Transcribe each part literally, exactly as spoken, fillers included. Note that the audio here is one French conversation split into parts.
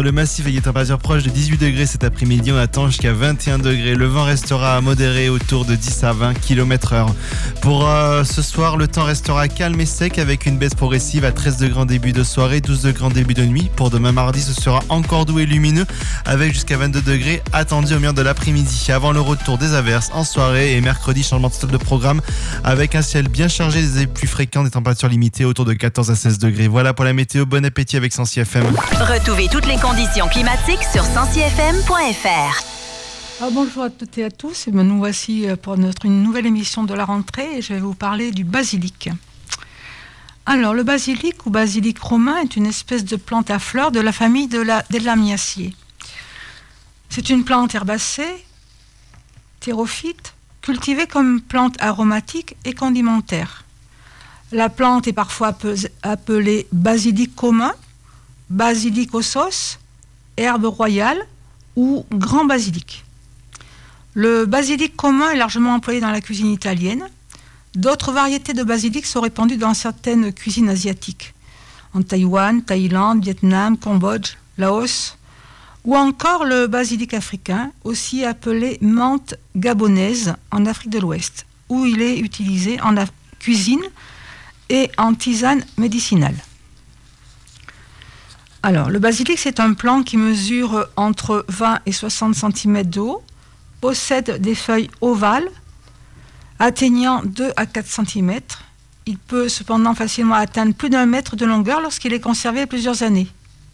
le massif avec des températures proches de dix-huit degrés cet après-midi. On attend jusqu'à vingt et un degrés. Le vent restera modéré autour de dix à vingt kilomètres heure. Pour euh, ce soir, le temps restera calme et sec avec une baisse progressive à treize degrés en début de soirée, douze degrés en début de nuit. Pour demain mardi, ce sera encore doux et lumineux avec jusqu'à vingt-deux degrés attendus au milieu de l'après-midi. Avant le retour des averses en soirée et mercredi, changement de programme avec un ciel bien chargé, des pluies fréquentes, des températures limitées autour de quatorze à seize degrés. Voilà pour la météo. Bon appétit avec Sensi F M. Retrouvez toutes les conditions climatiques sur sensi f m point f r. Ah, bonjour à toutes et à tous. Nous voici pour notre une nouvelle émission de la rentrée et je vais vous parler du basilic. Alors, le basilic ou basilic romain est une espèce de plante à fleurs de la famille de la, des lamiaceae. C'est une plante herbacée, thérophyte, cultivée comme plante aromatique et condimentaire. La plante est parfois appelée basilic commun, basilic aux sauces, herbe royale ou grand basilic. Le basilic commun est largement employé dans la cuisine italienne. D'autres variétés de basilic sont répandues dans certaines cuisines asiatiques, en Taïwan, Thaïlande, Vietnam, Cambodge, Laos, ou encore le basilic africain, aussi appelé menthe gabonaise en Afrique de l'Ouest, où il est utilisé en la cuisine et en tisane médicinale. Alors, le basilic, c'est un plant qui mesure entre vingt et soixante centimètres de haut, possède des feuilles ovales, atteignant deux à quatre centimètres. Il peut cependant facilement atteindre plus d'un mètre de longueur lorsqu'il est conservé plusieurs années.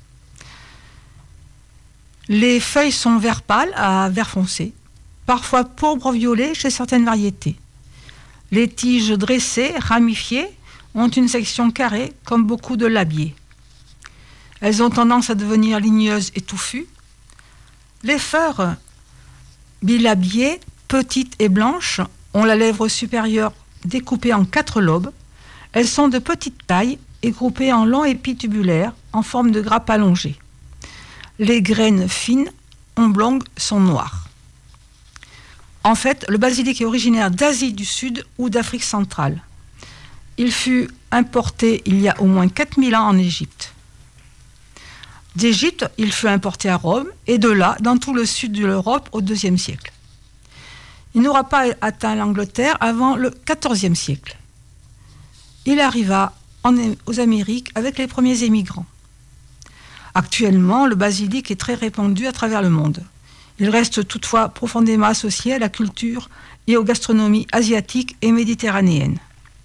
Les feuilles sont vert pâle à vert foncé, parfois pourpre-violet chez certaines variétés. Les tiges dressées, ramifiées, ont une section carrée comme beaucoup de labiers. Elles ont tendance à devenir ligneuses et touffues. Les fleurs bilabiées, petites et blanches, ont la lèvre supérieure découpée en quatre lobes. Elles sont de petite taille et groupées en longs épis tubulaires en forme de grappe allongée. Les graines fines, oblongues, sont noires. En fait, le basilic est originaire d'Asie du Sud ou d'Afrique centrale. Il fut importé il y a au moins quatre mille ans en Égypte. D'Égypte, il fut importé à Rome et de là, dans tout le sud de l'Europe au deuxième siècle. Il n'aura pas atteint l'Angleterre avant le quatorzième siècle. Il arriva en, aux Amériques avec les premiers émigrants. Actuellement, le basilic est très répandu à travers le monde. Il reste toutefois profondément associé à la culture et aux gastronomies asiatiques et méditerranéennes.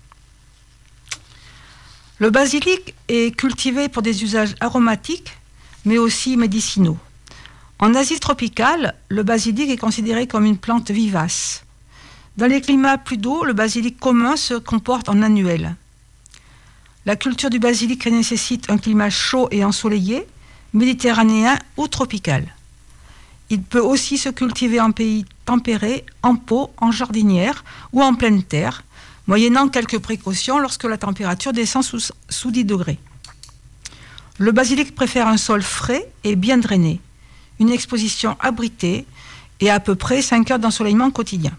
Le basilic est cultivé pour des usages aromatiques, mais aussi médicinaux. En Asie tropicale, le basilic est considéré comme une plante vivace. Dans les climats plus d'eau, le basilic commun se comporte en annuel. La culture du basilic nécessite un climat chaud et ensoleillé, méditerranéen ou tropical. Il peut aussi se cultiver en pays tempéré, en pot, en jardinière ou en pleine terre, moyennant quelques précautions lorsque la température descend sous, sous dix degrés. Le basilic préfère un sol frais et bien drainé, une exposition abritée et à peu près cinq heures d'ensoleillement quotidien.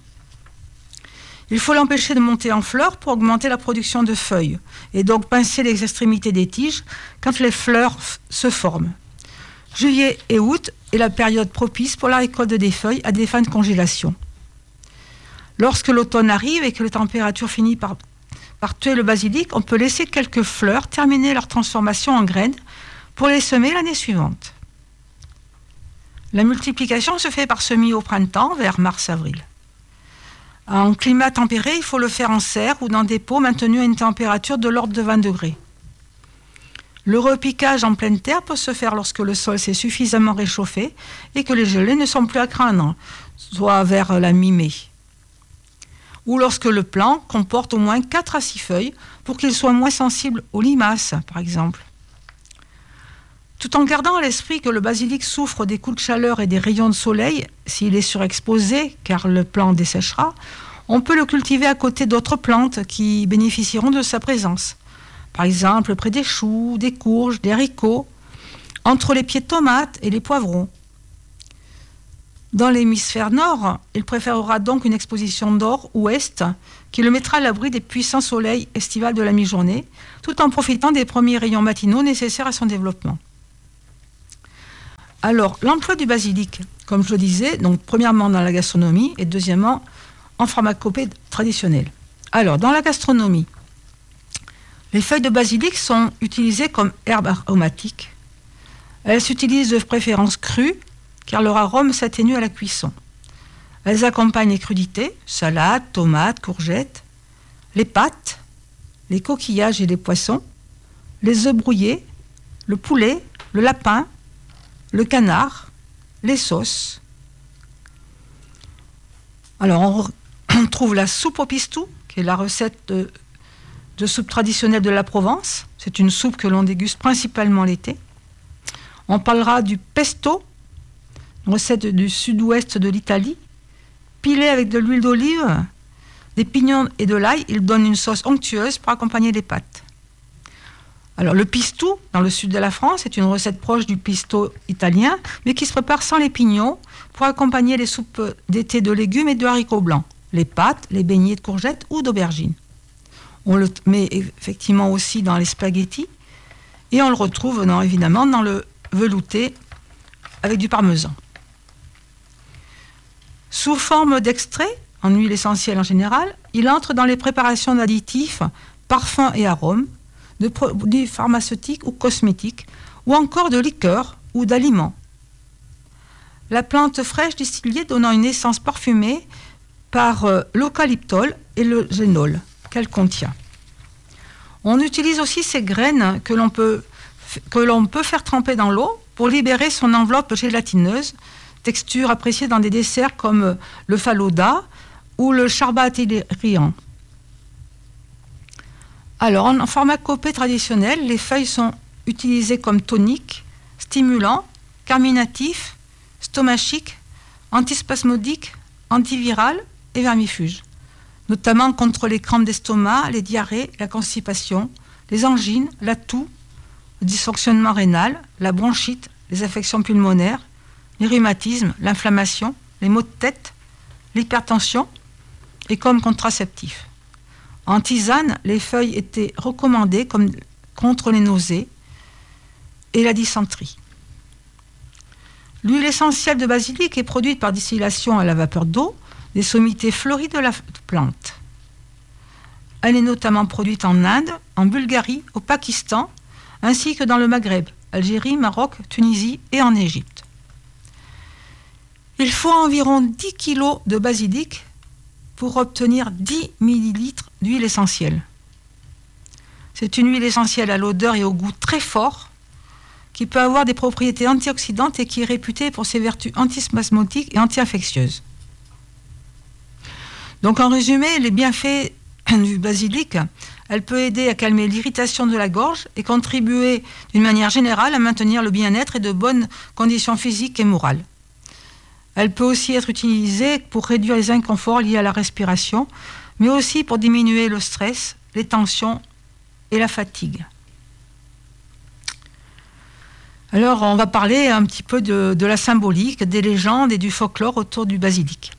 Il faut l'empêcher de monter en fleurs pour augmenter la production de feuilles et donc pincer les extrémités des tiges quand les fleurs f- se forment. Juillet et août est la période propice pour la récolte des feuilles à des fins de congélation. Lorsque l'automne arrive et que les températures finissent par, par tuer le basilic, on peut laisser quelques fleurs terminer leur transformation en graines pour les semer l'année suivante. La multiplication se fait par semis au printemps, vers mars-avril. En climat tempéré, il faut le faire en serre ou dans des pots maintenus à une température de l'ordre de vingt degrés. Le repiquage en pleine terre peut se faire lorsque le sol s'est suffisamment réchauffé et que les gelées ne sont plus à craindre, soit vers la mi-mai. Ou lorsque le plant comporte au moins quatre à six feuilles pour qu'il soit moins sensible aux limaces, par exemple. Tout en gardant à l'esprit que le basilic souffre des coups de chaleur et des rayons de soleil, s'il est surexposé, car le plant desséchera, on peut le cultiver à côté d'autres plantes qui bénéficieront de sa présence. Par exemple, près des choux, des courges, des haricots, entre les pieds de tomates et les poivrons. Dans l'hémisphère nord, il préférera donc une exposition nord-ouest qui le mettra à l'abri des puissants soleils estivales de la mi-journée, tout en profitant des premiers rayons matinaux nécessaires à son développement. Alors, l'emploi du basilic, comme je le disais, donc premièrement dans la gastronomie et deuxièmement en pharmacopée traditionnelle. Alors, dans la gastronomie, les feuilles de basilic sont utilisées comme herbe aromatique. Elles s'utilisent de préférence crues, car leur arôme s'atténue à la cuisson. Elles accompagnent les crudités, salades, tomates, courgettes, les pâtes, les coquillages et les poissons, les œufs brouillés, le poulet, le lapin, le canard, les sauces. Alors, on, on trouve la soupe au pistou, qui est la recette de, de soupe traditionnelle de la Provence. C'est une soupe que l'on déguste principalement l'été. On parlera du pesto, une recette du sud-ouest de l'Italie. Pilé avec de l'huile d'olive, des pignons et de l'ail, il donne une sauce onctueuse pour accompagner les pâtes. Alors le pistou, dans le sud de la France, est une recette proche du pesto italien, mais qui se prépare sans les pignons pour accompagner les soupes d'été de légumes et de haricots blancs, les pâtes, les beignets de courgettes ou d'aubergines. On le met effectivement aussi dans les spaghettis et on le retrouve non, évidemment dans le velouté avec du parmesan. Sous forme d'extrait, en huile essentielle en général, il entre dans les préparations d'additifs, parfums et arômes, de produits pharmaceutiques ou cosmétiques, ou encore de liqueurs ou d'aliments. La plante fraîche distillée donnant une essence parfumée par euh, l'eucalyptol et le génol qu'elle contient. On utilise aussi ces graines que l'on peut, que l'on peut faire tremper dans l'eau pour libérer son enveloppe gélatineuse, texture appréciée dans des desserts comme le falooda ou le charbat riant. Alors, en pharmacopée traditionnelle, les feuilles sont utilisées comme toniques, stimulants, carminatifs, stomachiques, antispasmodiques, antivirales et vermifuges, notamment contre les crampes d'estomac, les diarrhées, la constipation, les angines, la toux, le dysfonctionnement rénal, la bronchite, les affections pulmonaires, les rhumatismes, l'inflammation, les maux de tête, l'hypertension et comme contraceptif. En tisane, les feuilles étaient recommandées comme contre les nausées et la dysenterie. L'huile essentielle de basilic est produite par distillation à la vapeur d'eau des sommités fleuries de la plante. Elle est notamment produite en Inde, en Bulgarie, au Pakistan, ainsi que dans le Maghreb, Algérie, Maroc, Tunisie et en Égypte. Il faut environ dix kilos de basilic pour obtenir dix millilitres d'huile essentielle. C'est une huile essentielle à l'odeur et au goût très fort, qui peut avoir des propriétés antioxydantes et qui est réputée pour ses vertus antispasmodiques et anti-infectieuses. Donc en résumé, les bienfaits du basilic, elle peut aider à calmer l'irritation de la gorge et contribuer d'une manière générale à maintenir le bien-être et de bonnes conditions physiques et morales. Elle peut aussi être utilisée pour réduire les inconforts liés à la respiration, mais aussi pour diminuer le stress, les tensions et la fatigue. Alors, on va parler un petit peu de, de la symbolique, des légendes et du folklore autour du basilic.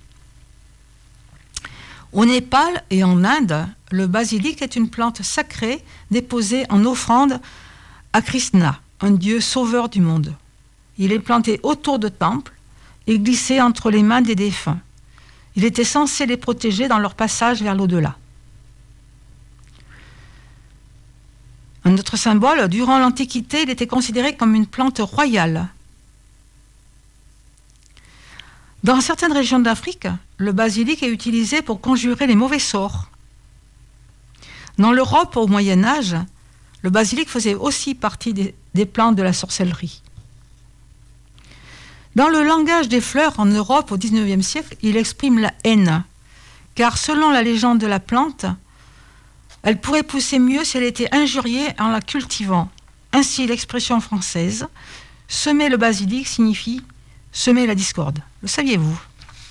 Au Népal et en Inde, le basilic est une plante sacrée déposée en offrande à Krishna, un dieu sauveur du monde. Il est planté autour de temples et glissé entre les mains des défunts. Il était censé les protéger dans leur passage vers l'au-delà. Un autre symbole, durant l'Antiquité, il était considéré comme une plante royale. Dans certaines régions d'Afrique, le basilic est utilisé pour conjurer les mauvais sorts. Dans l'Europe, au Moyen Âge, le basilic faisait aussi partie des, des plantes de la sorcellerie. Dans le langage des fleurs en Europe au dix-neuvième siècle, il exprime la haine, car selon la légende de la plante, elle pourrait pousser mieux si elle était injuriée en la cultivant. Ainsi, l'expression française « semer le basilic » signifie « semer la discorde ». Le saviez-vous ?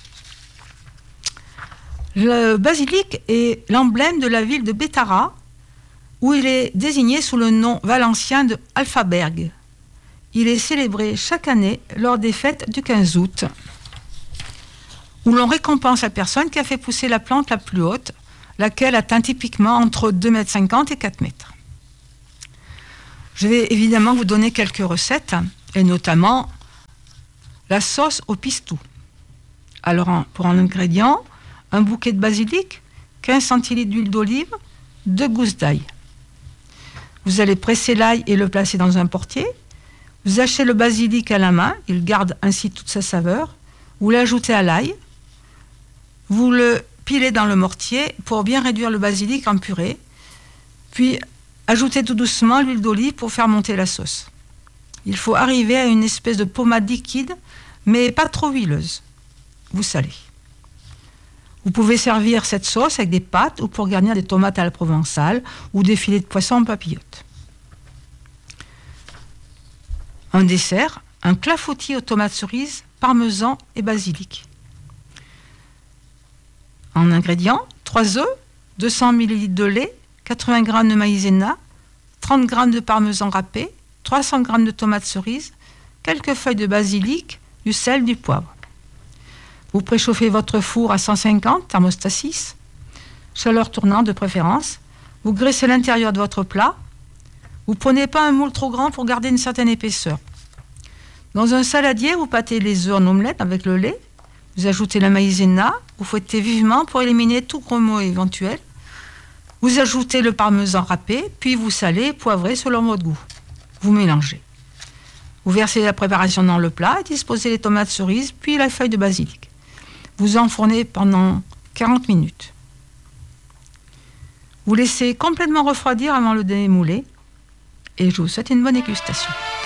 Le basilic est l'emblème de la ville de Bétara, où il est désigné sous le nom valencien de Alphaberg. Il est célébré chaque année lors des fêtes du quinze août, où l'on récompense la personne qui a fait pousser la plante la plus haute, laquelle atteint typiquement entre deux mètres cinquante et quatre mètres. Je vais évidemment vous donner quelques recettes, et notamment la sauce au pistou. Alors, en, pour un ingrédient, un bouquet de basilic, quinze centilitres d'huile d'olive, deux gousses d'ail. Vous allez presser l'ail et le placer dans un portier. Vous hachez le basilic à la main, il garde ainsi toute sa saveur. Vous l'ajoutez à l'ail. Vous le pilez dans le mortier pour bien réduire le basilic en purée. Puis, ajoutez tout doucement l'huile d'olive pour faire monter la sauce. Il faut arriver à une espèce de pommade liquide, mais pas trop huileuse. Vous salez. Vous pouvez servir cette sauce avec des pâtes ou pour garnir des tomates à la provençale ou des filets de poisson en papillote. Un dessert, un clafoutis aux tomates cerises, parmesan et basilic. En ingrédients, trois œufs, deux cents millilitres de lait, quatre-vingts grammes de maïzena, trente grammes de parmesan râpé, trois cents grammes de tomates cerises, quelques feuilles de basilic, du sel, du poivre. Vous préchauffez votre four à cent cinquante, thermostat six, chaleur tournante de préférence. Vous graissez l'intérieur de votre plat. Vous ne prenez pas un moule trop grand pour garder une certaine épaisseur. Dans un saladier, vous pâtez les œufs en omelette avec le lait. Vous ajoutez la maïzena. Vous fouettez vivement pour éliminer tout grumeau éventuel. Vous ajoutez le parmesan râpé, puis vous salez, poivrez selon votre goût. Vous mélangez. Vous versez la préparation dans le plat et disposez les tomates cerises, puis la feuille de basilic. Vous enfournez pendant quarante minutes. Vous laissez complètement refroidir avant de le démouler. Et je vous souhaite une bonne dégustation.